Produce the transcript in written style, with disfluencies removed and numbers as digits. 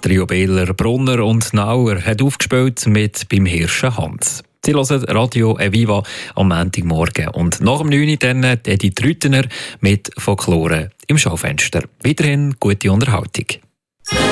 Trio Behler, Brunner und Nauer hat aufgespielt mit «Beim Hirschen Hans». Sie hören Radio Viva am Montagmorgen. Und nach dem 9 Uhr dann Eddie Trütener mit «Folklore im Schaufenster». Weiterhin gute Unterhaltung.